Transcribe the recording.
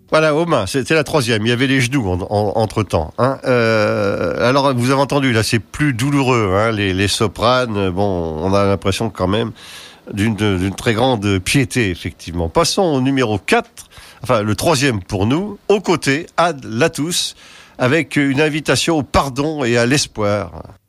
Voilà, aux mains, c'était la troisième. Il y avait les genoux entre-temps. Hein. Alors, vous avez entendu, là, c'est plus douloureux. Hein, les sopranes, bon, on a l'impression quand même d'une très grande piété, effectivement. Passons au numéro 4, enfin, le troisième pour nous, aux côtés, Ad Latus, avec une invitation au pardon et à l'espoir.